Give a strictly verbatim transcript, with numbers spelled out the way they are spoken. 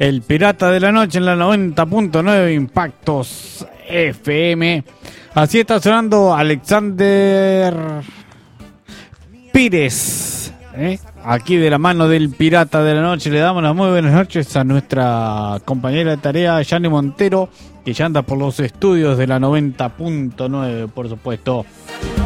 El Pirata de la Noche en la noventa punto nueve Impactos F M. Así está sonando Alexander Pires, ¿eh? Aquí de la mano del Pirata de la Noche. Le damos las muy buenas noches a nuestra compañera de tarea, Yani Montero, que ya anda por los estudios de la noventa punto nueve, por supuesto.